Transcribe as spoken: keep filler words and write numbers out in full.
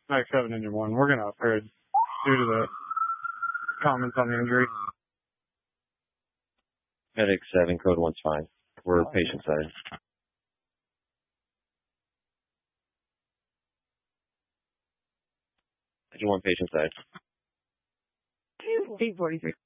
Max seven engine one. We're going to upgrade due to the comments on the injury. Medic seven, code one's fine. We're patient side. Engine one, patient side. eight forty-three.